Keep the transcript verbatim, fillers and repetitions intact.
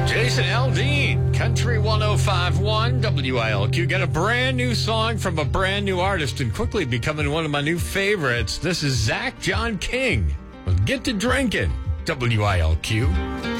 Jason Aldean, Country one oh five point one W I L Q. Got a brand new song from a brand new artist and quickly becoming one of my new favorites. This is Zach John King with Get to Drinking, W I L Q.